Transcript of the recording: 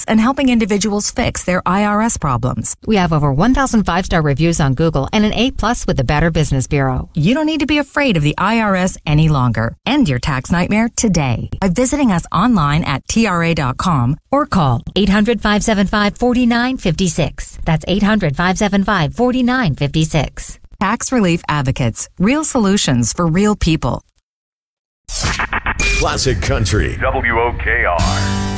and helping individuals fix their IRS problems. We have over 1,000 5-star reviews on Google and an A+ with the Better Business Bureau. You don't need to be afraid of the IRS any longer. End your tax nightmare today by visiting us online at TRA.com or call 800-575-4956. That's 800-575-4956. Tax Relief Advocates. Real solutions for real people. Classic Country. WOKR.